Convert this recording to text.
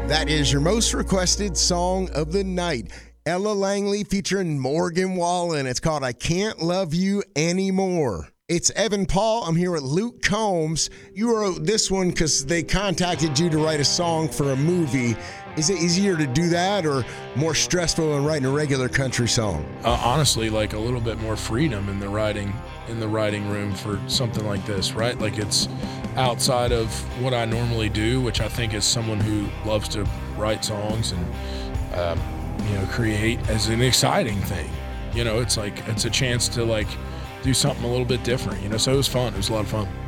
That is your most requested song of the night. Ella Langley featuring Morgan Wallen. It's called I Can't Love You Anymore. It's Evan Paul. I'm here with Luke Combs. You wrote this one because they contacted you to write a song for a movie. Is it easier to do that or more stressful than writing a regular country song? Honestly, like a little bit more freedom in the writing room for something like this, right? Like it's outside of what I normally do, which I think is someone who loves to write songs and create as an exciting thing. It's like it's a chance to like do something a little bit different. So it was fun. It was a lot of fun.